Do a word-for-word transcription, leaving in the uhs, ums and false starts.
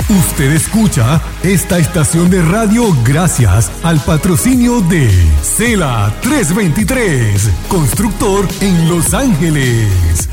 Usted escucha esta estación de radio gracias al patrocinio de Cela trescientos veintitrés, constructor en Los Ángeles.